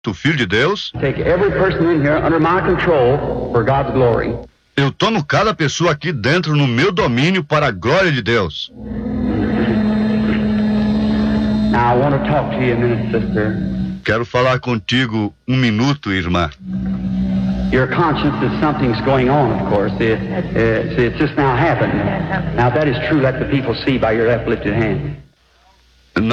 o Filho de Deus. Take every person in here under my control for God's glory. Eu tomo cada pessoa aqui dentro no meu domínio para a glória de Deus. Now I want to talk to you a minute, sister. Quero falar contigo um minuto, irmã. You're conscious that something's going on, of course. It's just now happened. Now, if that is true, let the people see by your uplifted hand.